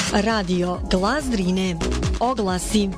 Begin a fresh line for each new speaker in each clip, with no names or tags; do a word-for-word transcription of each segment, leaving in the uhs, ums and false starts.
Radio Glas Drine. Oglasi.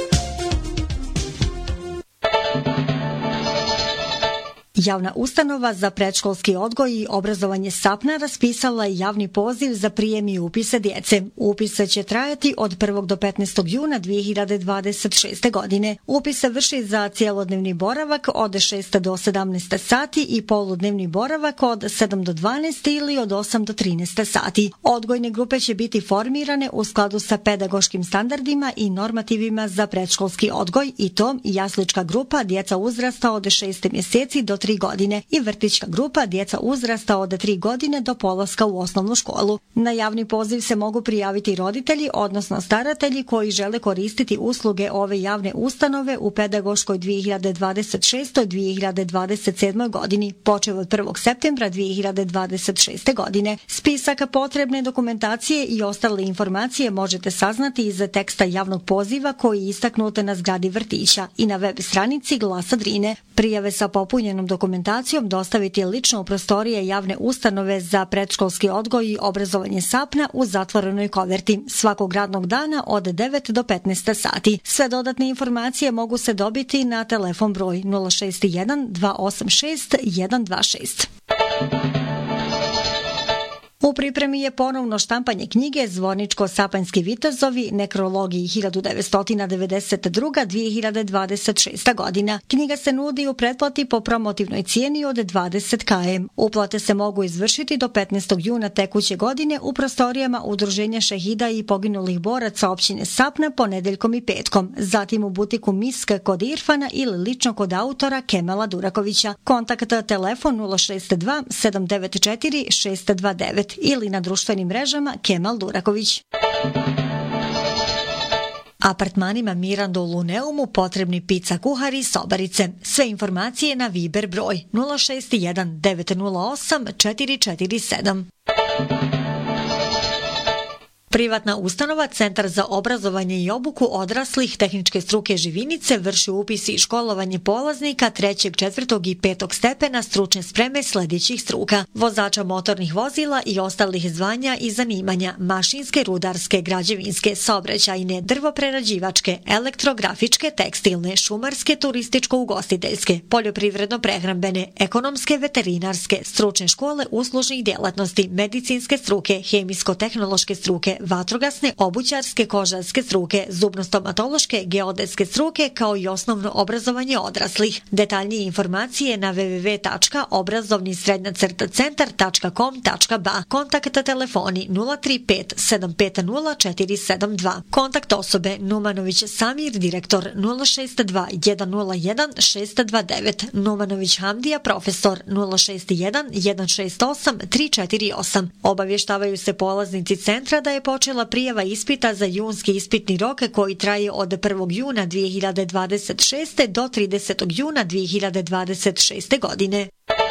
Javna ustanova za predškolski odgoj i obrazovanje Sapna raspisala je javni poziv za prijem i upise djece. Upise će trajati od prvog do petnaestog juna dvije hiljade dvadeset šeste. godine. Upis se vrši za cijelodnevni boravak od šest do sedamnaest sati i poludnevni boravak od sedam do dvanaest ili od osam do trinaest sati. Odgojne grupe će biti formirane u skladu sa pedagoškim standardima i normativima za predškolski odgoj, i to jaslička grupa djeca uzrasta od šest mjeseci do tri godine i vrtićka grupa djeca uzrasta od tri godine do polaska u osnovnu školu. Na javni poziv se mogu prijaviti roditelji, odnosno staratelji koji žele koristiti usluge ove javne ustanove u pedagoškoj dvije hiljade dvadeset šeste. dvije hiljade dvadeset sedme. godini, počev od prvog septembra dvije hiljade dvadeset šeste. godine. Spisak potrebne dokumentacije i ostale informacije možete saznati iz teksta javnog poziva koji je istaknut na zgradi vrtića i na web stranici Glasa Drine. Prijave sa popunjenom dokumentacijom dostaviti lično u prostorije javne ustanove za predškolski odgoj i obrazovanje Sapna u zatvorenoj koverti svakog radnog dana od devet do petnaest sati. Sve dodatne informacije mogu se dobiti na telefon broj nula šest jedan dva osam šest jedan dva šest. U pripremi je ponovno štampanje knjige Zvorničko-Sapanjski vitezovi, nekrologiji hiljadu devetsto devedeset druga do dvije hiljade dvadeset šesta. godina. Knjiga se nudi u pretplati po promotivnoj cijeni od dvadeset kilometara. Uplate se mogu izvršiti do petnaestog juna tekuće godine u prostorijama Udruženja šehida i poginulih boraca općine Sapna ponedeljkom i petkom, zatim u butiku Misk kod Irfana ili lično kod autora Kemala Durakovića. Kontakt telefon nula šest dva sedam devet četiri šest dva devet ili na društvenim mrežama Kemal Duraković. Apartmanima Mirando u Luneumu potrebni pizza kuhari i sobarice. Sve informacije na Viber broj nula šest jedan devet nula osam četiri četiri sedam. Privatna ustanova Centar za obrazovanje i obuku odraslih tehničke struke Živinice vrši upis i školovanje polaznika trećeg, četvrtog i petog stepena stručne spreme sljedećih struka: vozača motornih vozila i ostalih zvanja i zanimanja, mašinske, rudarske, građevinske, saobraćajne, drvoprerađivačke, elektrografičke, tekstilne, šumarske, turističko-ugostiteljske, poljoprivredno-prehrambene, ekonomske, veterinarske, stručne škole uslužnih djelatnosti, medicinske struke, hemijsko-tehnološke struke, vatrogasne, obućarske, kožarske struke, zubno-stomatološke, geodetske struke, kao i osnovno obrazovanje odraslih. Detaljnije informacije na w w w tačka obrazovni srednja crta centar tačka com tačka b a. Kontakt telefoni nula tri pet sedam pet nula četiri sedam dva. Kontakt osobe Numanović Samir, direktor nula šest dva jedan nula jedan šest dva devet. Numanović Hamdija, profesor nula šest jedan jedan šest osam tri četiri osam. Obavještavaju se polaznici centra da je počela prijava ispita za junski ispitni rok koji traje od prvog juna dvije hiljade dvadeset šeste. do tridesetog juna dvije hiljade dvadeset šeste. godine.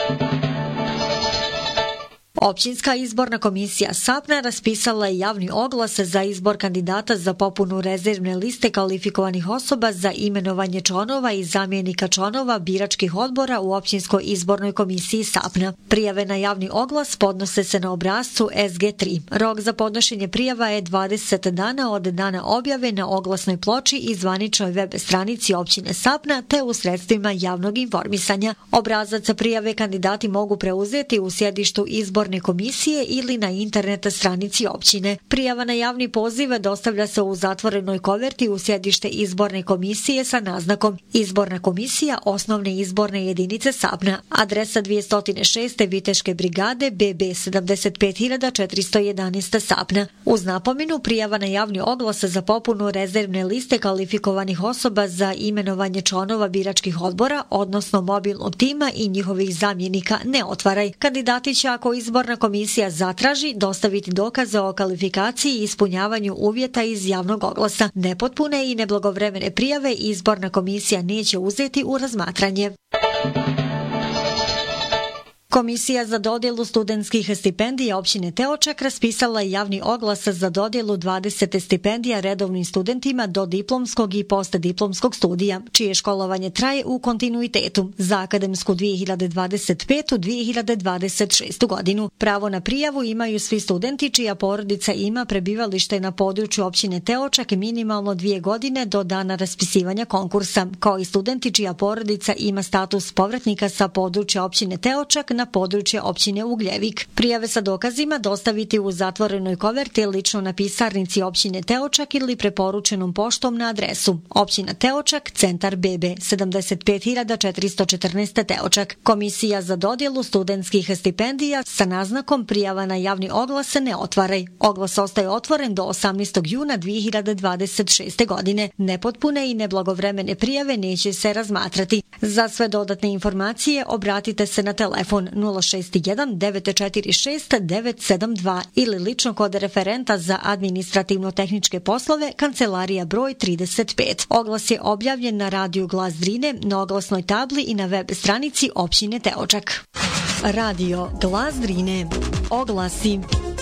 Općinska izborna komisija Sapna raspisala je javni oglas za izbor kandidata za popunu rezervne liste kvalifikovanih osoba za imenovanje članova i zamjenika članova biračkih odbora u općinskoj izbornoj komisiji Sapna. Prijave na javni oglas podnose se na obrascu S G tri. Rok za podnošenje prijava je dvadeset dana od dana objave na oglasnoj ploči i zvaničnoj web stranici općine Sapna te u sredstvima javnog informisanja. Obrazac prijave kandidati mogu preuzeti u sjedištu izborne komisije ili na internet stranici općine. Prijava na javni poziv dostavlja se u zatvorenoj koverti u sjedište izborne komisije sa naznakom Izborna komisija osnovne izborne jedinice Sapna, adresa dvjesto šest Viteške brigade B B sedamdeset pet hiljada četiristo jedanaest Sapna. Uz napomenu, prijava na javni oglas za popunu rezervne liste kvalifikovanih osoba za imenovanje članova biračkih odbora, odnosno mobilnog tima i njihovih zamjenika ne otvaraj. Kandidati će, ako izbor Izborna komisija zatraži, dostaviti dokaze o kvalifikaciji i ispunjavanju uvjeta iz javnog oglasa. Nepotpune i neblagovremene prijave Izborna komisija neće uzeti u razmatranje. Komisija za dodjelu studentskih stipendija općine Teočak raspisala je javni oglas za dodjelu dvadeset stipendija redovnim studentima do diplomskog i postdiplomskog studija, čije školovanje traje u kontinuitetu za akademsku dvije hiljade dvadeset petu dvije hiljade dvadeset šestu godinu. Pravo na prijavu imaju svi studenti čija porodica ima prebivalište na području općine Teočak minimalno dvije godine do dana raspisivanja konkursa, kao i studenti čija porodica ima status povratnika sa područja općine Teočak na područje općine Ugljevik. Prijave sa dokazima dostaviti u zatvorenoj koverti lično na pisarnici općine Teočak ili preporučenom poštom na adresu općina Teočak, centar B B sedamdeset pet hiljada četiristo četrnaest Teočak. Komisija za dodjelu studentskih stipendija sa naznakom prijava na javni oglas se ne otvaraj. Oglas ostaje otvoren do osamnaestog juna dvije hiljade dvadeset šeste godine. Nepotpune i neblagovremene prijave neće se razmatrati. Za sve dodatne informacije obratite se na telefon nula šest jedan devet četiri šest devet sedam dva ili lično kod referenta za administrativno-tehničke poslove, kancelarija broj trideset pet. Oglas je objavljen na radiju Glas Drine, na oglasnoj tabli i na web stranici općine Teočak. Radio Glas Drine. Oglasi.